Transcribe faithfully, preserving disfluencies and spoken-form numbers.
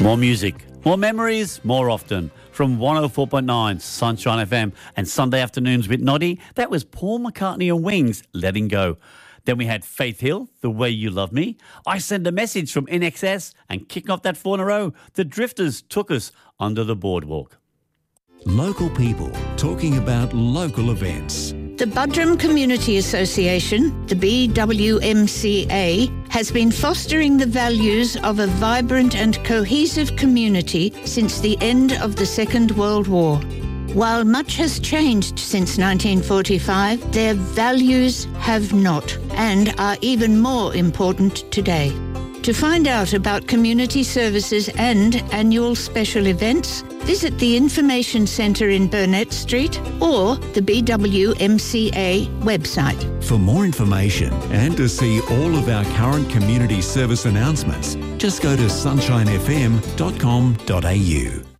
More music, more memories, more often. From one oh four point nine Sunshine F M and Sunday Afternoons with Noddy, that was Paul McCartney and Wings, Letting Go. Then we had Faith Hill, The Way You Love Me. I Send a Message from N X S, and kicking off that four in a row, The Drifters Took Us Under the Boardwalk. Local people talking about local events. The Buderim Community Association, the B W M C A, has been fostering the values of a vibrant and cohesive community since the end of the Second World War. While much has changed since nineteen forty-five, their values have not, and are even more important today. To find out about community services and annual special events, visit the Information Centre in Burnett Street or the B W M C A website. For more information and to see all of our current community service announcements, just go to sunshine f m dot com dot a u.